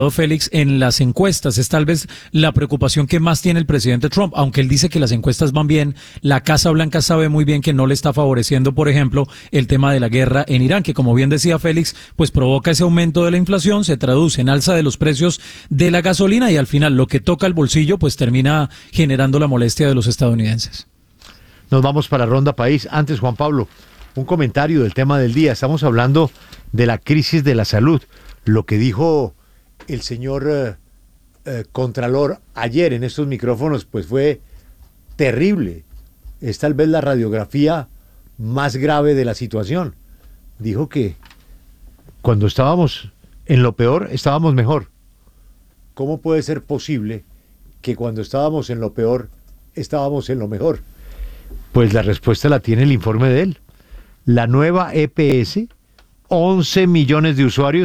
Félix, en las encuestas es tal vez la preocupación que más tiene el presidente Trump, aunque él dice que las encuestas van bien. La Casa Blanca sabe muy bien que no le está favoreciendo, por ejemplo, el tema de la guerra en Irán, que como bien decía Félix, pues provoca ese aumento de la inflación, se traduce en alza de los precios de la gasolina y al final lo que toca el bolsillo pues termina generando la molestia de los estadounidenses. Nos vamos para Ronda País. Antes, Juan Pablo, un comentario del tema del día. Estamos hablando de la crisis de la salud. Lo que dijo el señor Contralor ayer en estos micrófonos, pues fue terrible. Es tal vez la radiografía más grave de la situación. Dijo que cuando estábamos en lo peor, estábamos mejor. ¿Cómo puede ser posible que cuando estábamos en lo peor, estábamos en lo mejor? Pues la respuesta la tiene el informe de él. La nueva EPS, 11 millones de usuarios.